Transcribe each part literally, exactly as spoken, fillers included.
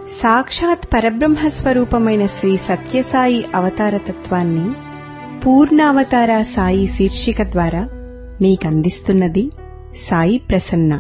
సాక్షాత్ పరబ్రహ్మస్వరూపమైన శ్రీ సత్యసాయి అవతారతత్వాన్ని పూర్ణావతార సాయి శీర్షిక ద్వారా మీకందిస్తున్నది సాయి ప్రసన్న.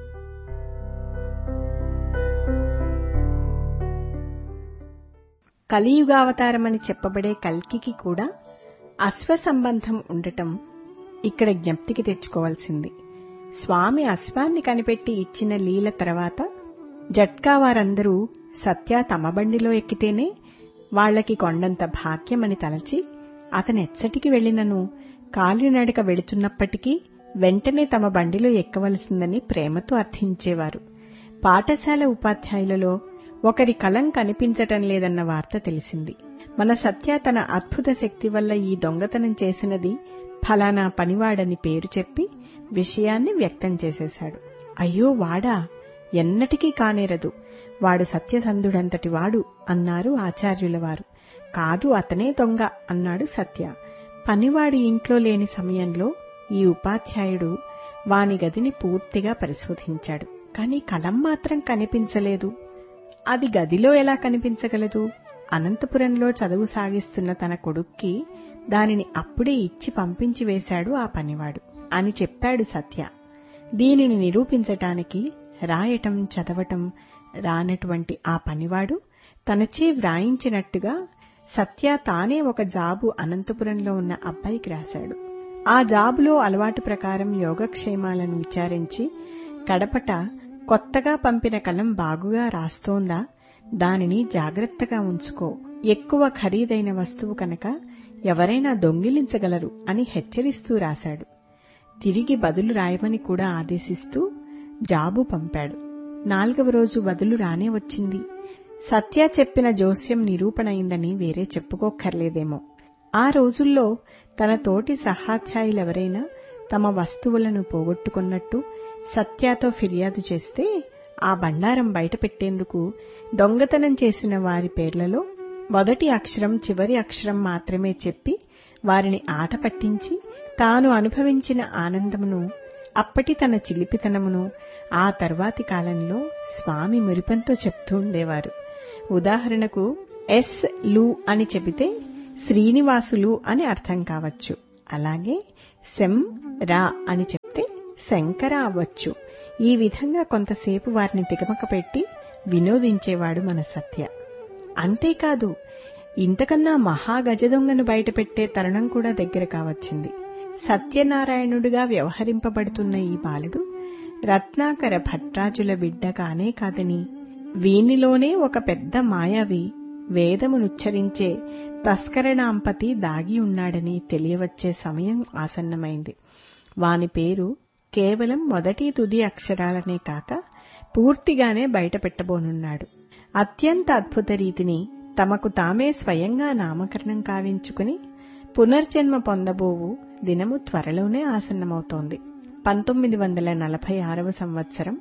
కలియుగావతారమని చెప్పబడే కల్కికి కూడా అశ్వ సంబంధం ఉండటం ఇక్కడ జ్ఞప్తికి తెచ్చుకోవాల్సింది. స్వామి అశ్వాన్ని కనిపెట్టి ఇచ్చిన లీల తర్వాత జట్కా వారందరూ సత్య తమ బండిలో ఎక్కితేనే వాళ్లకి కొండంత భాగ్యమని తలచి అతనెచ్చటికి వెళ్లినను కాలినడక వెళుతున్నప్పటికీ వెంటనే తమ బండిలో ఎక్కవలసిందని ప్రేమతో అర్థించేవారు. పాఠశాల ఉపాధ్యాయులలో ఒకరి కలం కనిపించటం లేదన్న వార్త తెలిసింది. మన సత్య తన అద్భుత శక్తి వల్ల ఈ దొంగతనం చేసినది ఫలానా పనివాడని పేరు చెప్పి విషయాన్ని వ్యక్తం చేసేశాడు. అయ్యో వాడా, ఎన్నటికీ కానేరదు, వాడు సత్యసంధుడంతటి వాడు అన్నారు ఆచార్యుల వారు. కాదు, అతనే దొంగ అన్నాడు సత్య. పనివాడి ఇంట్లో లేని సమయంలో ఈ ఉపాధ్యాయుడు వాని గదిని పూర్తిగా పరిశోధించాడు. కాని కలం మాత్రం కనిపించలేదు. అది గదిలో ఎలా కనిపించగలదు? అనంతపురంలో చదువు సాగిస్తున్న తన కొడుక్కి దానిని అప్పుడే ఇచ్చి పంపించి వేశాడు ఆ పనివాడు అని చెప్పాడు సత్య. దీనిని నిరూపించటానికి రాయటం చదవటం రానటువంటి ఆ పనివాడు తనచే వ్రాయించినట్టుగా సత్య తానే ఒక జాబు అనంతపురంలో ఉన్న అబ్బాయికి రాశాడు. ఆ జాబులో అలవాటు ప్రకారం యోగక్షేమాలను విచారించి కడపట కొత్తగా పంపిన కలం బాగుగా రాస్తోందా, దానిని జాగ్రత్తగా ఉంచుకో, ఎక్కువ ఖరీదైన వస్తువు కనుక ఎవరైనా దొంగిలించగలరు అని హెచ్చరిస్తూ రాశాడు. తిరిగి బదులు రాయమని కూడా ఆదేశిస్తూ జాబు పంపాడు. నాలుగవ రోజు బదులు రానే వచ్చింది. సత్య చెప్పిన జోస్యం నిరూపణయిందని వేరే చెప్పుకోక్కర్లేదేమో. ఆ రోజుల్లో తన తోటి సహాధ్యాయులెవరైనా తమ వస్తువులను పోగొట్టుకున్నట్టు సత్యతో ఫిర్యాదు చేస్తే ఆ బండారం బయటపెట్టేందుకు దొంగతనం చేసిన వారి పేర్లలో మొదటి అక్షరం చివరి అక్షరం మాత్రమే చెప్పి వారిని ఆట పట్టించి తాను అనుభవించిన ఆనందమును, అప్పటి తన చిలిపితనమును ఆ తర్వాతి కాలంలో స్వామి మురిపంతో చెప్తూ ఉండేవారు. ఉదాహరణకు ఎస్ లు అని చెబితే శ్రీనివాసులు అని అర్థం కావచ్చు. అలాగే శం రా అని చెప్తే శంకర అవ్వచ్చు. ఈ విధంగా కొంతసేపు వారిని తికమక పెట్టి వినోదించేవాడు మన సత్య. అంతేకాదు, ఇంతకన్నా మహాగజదొంగను బయటపెట్టే తరుణం కూడా దగ్గర కావచ్చింది. సత్యనారాయణుడిగా వ్యవహరింపబడుతున్న ఈ బాలుడు రత్నాకర భట్రాజుల బిడ్డ కానే కాదని, వీనిలోనే ఒక పెద్ద మాయావి వేదమునుచ్చరించే తస్కరణాంపతి దాగి ఉన్నాడని తెలియవచ్చే సమయం ఆసన్నమైంది. వాని పేరు కేవలం మొదటి తుది అక్షరాలనే కాక పూర్తిగానే బయటపెట్టబోనున్నాడు. అత్యంత అద్భుత రీతిని తమకు తామే స్వయంగా నామకరణం కావించుకుని పునర్జన్మ పొందబోవు దినము త్వరలోనే ఆసన్నమవుతోంది. పంతొమ్మిది వందల నలభై ఆరవ సంవత్సరం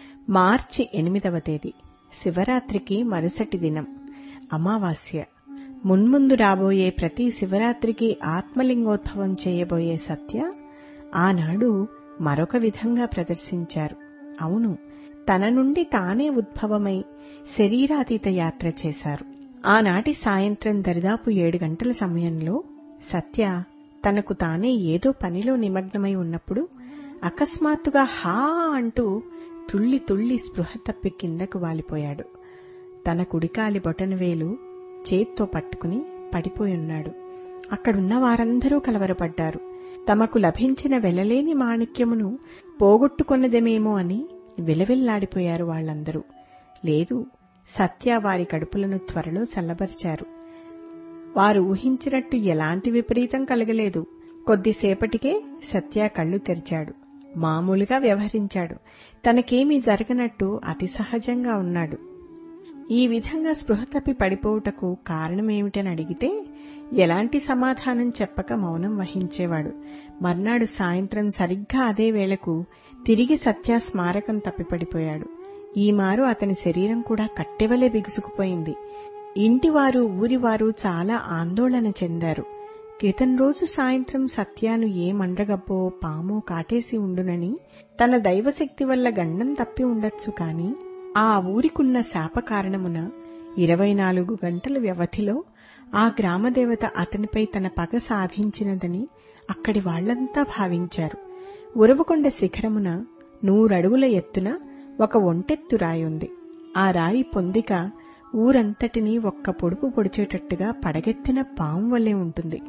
మార్చి ఎనిమిదవ తేదీ శివరాత్రికి మరుసటి దినం అమావాస్య. మున్ముందు రాబోయే ప్రతి శివరాత్రికి ఆత్మలింగోద్భవం చేయబోయే సత్య ఆనాడు మరొక విధంగా ప్రదర్శించారు. అవును, తన నుండి తానే ఉద్భవమై శరీరాతీత యాత్ర చేశారు. ఆనాటి సాయంత్రం దరిదాపు ఏడు గంటల సమయంలో సత్య తనకు తానే ఏదో పనిలో నిమగ్నమై ఉన్నప్పుడు అకస్మాత్తుగా హా అంటూ తుళ్లి తుళ్లి స్పృహ తప్పి కిందకు వాలిపోయాడు. తన కుడికాలి బొటనవేలు చేత్తో పట్టుకుని పడిపోయున్నాడు. అక్కడున్న వారందరూ కలవరపడ్డారు. తమకు లభించిన వెలలేని మాణిక్యమును పోగొట్టుకున్నదేమేమో అని విలవిల్లాడిపోయారు వాళ్లందరూ. లేదు, సత్య వారి కడుపులను త్వరలో చల్లబరిచారు. వారు ఊహించినట్టు ఎలాంటి విపరీతం కలగలేదు. కొద్దిసేపటికే సత్య కళ్లు తెరిచాడు. మామూలుగా వ్యవహరించాడు. తనకేమీ జరగనట్టు అతి సహజంగా ఉన్నాడు. ఈ విధంగా స్పృహ తప్పి పడిపోవుటకు కారణమేమిటని అడిగితే ఎలాంటి సమాధానం చెప్పక మౌనం వహించేవాడు. మర్నాడు సాయంత్రం సరిగ్గా అదే వేళకు తిరిగి సత్య స్మారకం తప్పిపడిపోయాడు. ఈమారు అతని శరీరం కూడా కట్టెవలే బిగుసుకుపోయింది. ఇంటివారు ఊరివారు చాలా ఆందోళన చెందారు. క్రితం రోజు సాయంత్రం సత్యాను ఏ మండ్రగబ్బో పామో కాటేసి ఉండునని తన దైవశక్తి వల్ల గండం తప్పి ఉండొచ్చు కాని ఆ ఊరికున్న శాప కారణమున ఇరవై నాలుగు గంటల వ్యవధిలో ఆ గ్రామదేవత అతనిపై తన పగ సాధించినదని అక్కడి వాళ్లంతా భావించారు. ఉరవకొండ శిఖరమున నూరడుగుల ఎత్తున ఒక ఒంటెత్తు రాయుంది. ఆ రాయి పొందిక ఊరంతటినీ ఒక్క పొడుపు పొడిచేటట్టుగా పడగెత్తిన పాము వలె ఉంటుంది.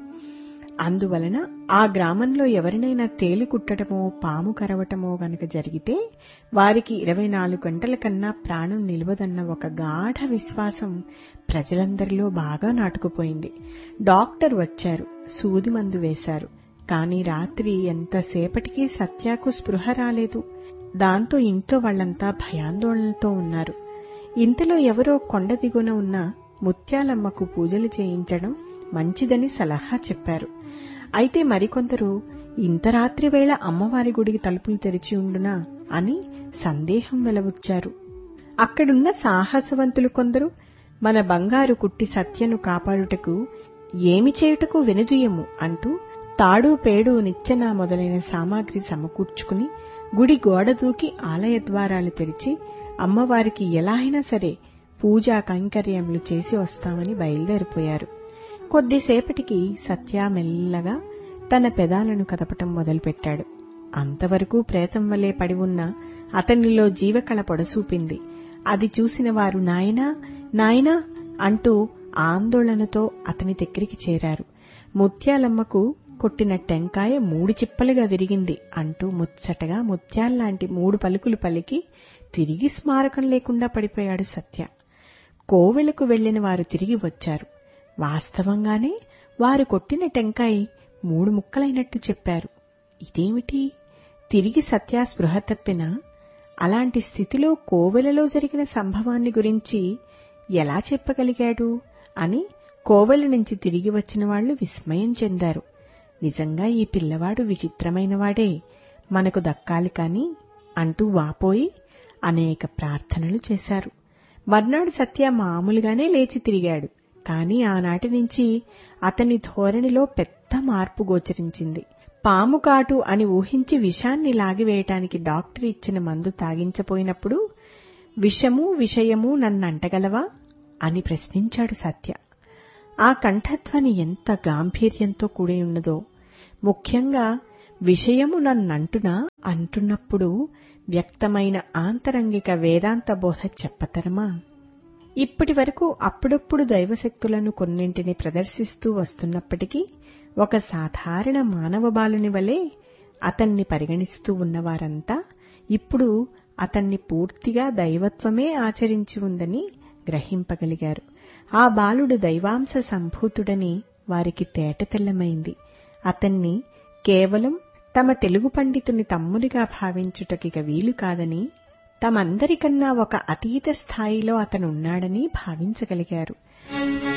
అందువలన ఆ గ్రామంలో ఎవరినైనా తేలి కుట్టడమో పాము కరవటమో గనక జరిగితే వారికి ఇరవై నాలుగు గంటల కన్నా ప్రాణం నిలవదన్న ఒక గాఢ విశ్వాసం ప్రజలందరిలో బాగా నాటుకుపోయింది. డాక్టర్ వచ్చారు, సూది మందు వేశారు. కాని రాత్రి ఎంతసేపటికి సత్యాకు స్పృహ రాలేదు. దాంతో ఇంట్లో వాళ్లంతా భయాందోళనలతో ఉన్నారు. ఇంతలో ఎవరో కొండ దిగున ఉన్న ముత్యాలమ్మకు పూజలు చేయించడం మంచిదని సలహా చెప్పారు. అయితే మరికొందరు ఇంత రాత్రి వేళ అమ్మవారి గుడికి తలుపులు తెరిచి ఉండునా అని సందేహం వెలబుచ్చారు. అక్కడున్న సాహసవంతులు కొందరు మన బంగారు కుట్టి సత్యను కాపాడుటకు ఏమి చేయుటకు వెనుదీయము అంటూ తాడు పేడు నిచ్చెన మొదలైన సామాగ్రి సమకూర్చుకుని గుడి గోడ దూకి ఆలయ ద్వారాలు తెరిచి అమ్మవారికి ఎలా అయినా సరే పూజా కైంకర్యములు చేసి వస్తామని బయలుదేరిపోయారు. కొద్దిసేపటికి సత్య మెల్లగా తన పెదాలను కదపటం మొదలుపెట్టాడు. అంతవరకు ప్రేతం వలె పడి ఉన్న అతనిలో జీవకళ పొడసూపింది. అది చూసిన వారు నాయనా నాయనా అంటూ ఆందోళనతో అతని దగ్గరికి చేరారు. ముత్యాలమ్మకు కొట్టిన టెంకాయ మూడు చిప్పలుగా విరిగింది అంటూ ముచ్చటగా ముత్యాల్లాంటి మూడు పలుకులు పలికి తిరిగి స్మారకం లేకుండా పడిపోయాడు సత్య. కోవెలకు వెళ్లిన వారు తిరిగి వచ్చారు. వాస్తవంగానే వారు కొట్టిన టెంకాయ మూడు ముక్కలైనట్టు చెప్పారు. ఇదేమిటి, తిరిగి సత్య స్పృహ తప్పినా అలాంటి స్థితిలో కోవెలలో జరిగిన సంభవాన్ని గురించి ఎలా చెప్పగలిగాడు అని కోవెల నుంచి తిరిగి వచ్చిన వాళ్లు విస్మయం చెందారు. నిజంగా ఈ పిల్లవాడు విచిత్రమైనవాడే, మనకు దక్కాలి కాని అంటూ వాపోయి అనేక ప్రార్థనలు చేశారు. మర్నాడు సత్య మామూలుగానే లేచి తిరిగాడు. కాని ఆనాటి నుంచి అతని ధోరణిలో పెద్ద మార్పు గోచరించింది. పాము కాటు అని ఊహించి విషాన్ని లాగివేయటానికి డాక్టర్ ఇచ్చిన మందు తాగించపోయినప్పుడు విషము విషయము నన్నంటగలవా అని ప్రశ్నించాడు సత్య. ఆ కంఠధ్వని ఎంత గాంభీర్యంతో కూడి ఉన్నదో, ముఖ్యంగా విషయము నన్నంటునా అంటున్నప్పుడు వ్యక్తమైన ఆంతరంగిక వేదాంత బోధ చెప్పతరమా? ఇప్పటి వరకు అప్పుడప్పుడు దైవశక్తులను కొన్నింటిని ప్రదర్శిస్తూ వస్తున్నప్పటికీ ఒక సాధారణ మానవ బాలుని వలె అతన్ని పరిగణిస్తూ ఉన్నవారంతా ఇప్పుడు అతన్ని పూర్తిగా దైవత్వమే ఆచరించి ఉందని గ్రహింపగలిగారు. ఆ బాలుడు దైవాంశ సంభూతుడని వారికి తేటతెల్లమైంది. అతన్ని కేవలం తమ తెలుగు పండితుని తమ్ముడిగా భావించుటకిక వీలు కాదని, తమందరికన్నా ఒక అతీత స్థాయిలో అతనున్నాడని భావించగలిగారు.